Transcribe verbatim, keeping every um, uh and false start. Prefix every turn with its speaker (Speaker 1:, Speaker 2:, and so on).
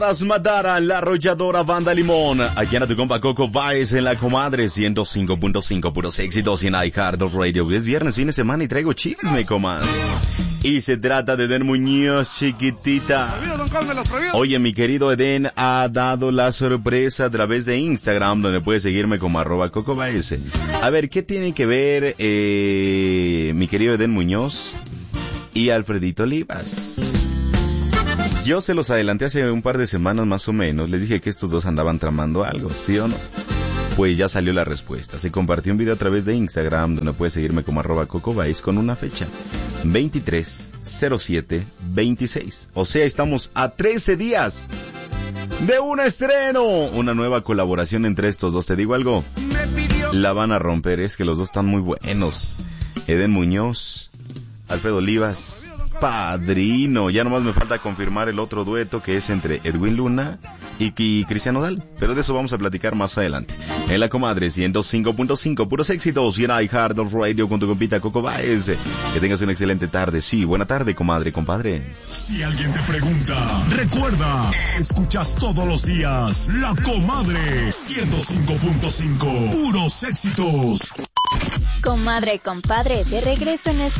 Speaker 1: Madara, la arrolladora Banda Limón. Aquí anda tu compa Coco Baez en la comadre ciento cinco punto cinco, puros éxitos y en iHeart Radio. Es viernes, fin de semana y traigo chisme, comas. Y se trata de Eden Muñoz, chiquitita. Oye, mi querido Eden ha dado la sorpresa a través de Instagram, donde puedes seguirme como arroba Coco Baez. A ver, ¿qué tiene que ver eh, mi querido Eden Muñoz y Alfredito Olivas? Yo se los adelanté hace un par de semanas más o menos. Les dije que estos dos andaban tramando algo, ¿sí o no? Pues ya salió la respuesta. Se compartió un video a través de Instagram donde puedes seguirme como arroba Coco Baez con una fecha veintitrés cero siete veintiséis. O sea, estamos a trece días de un estreno. Una nueva colaboración entre estos dos. Te digo algo, la van a romper. Es que los dos están muy buenos. Eden Muñoz, Alfredo Olivas, padrino. Ya nomás me falta confirmar el otro dueto que es entre Edwin Luna y, y Cristian Nodal, pero de eso vamos a platicar más adelante. En la comadre ciento cinco punto cinco, puros éxitos, y en iHeart Radio con tu compita Coco Baez. Que tengas una excelente tarde. Sí, buena tarde, comadre, compadre.
Speaker 2: Si alguien te pregunta, recuerda, escuchas todos los días La Comadre ciento cinco punto cinco, puros éxitos.
Speaker 3: Comadre, compadre, de regreso en esta